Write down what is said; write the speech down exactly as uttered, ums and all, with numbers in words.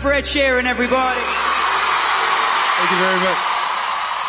for Ed Sheeran, everybody. Thank you very much.